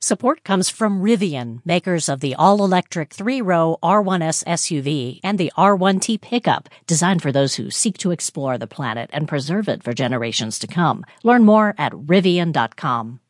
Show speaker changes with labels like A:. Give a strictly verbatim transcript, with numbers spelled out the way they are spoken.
A: Support comes from Rivian, makers of the all-electric three-row R one S S U V and the R one T pickup, designed for those who seek to explore the planet and preserve it for generations to come. Learn more at rivian dot com.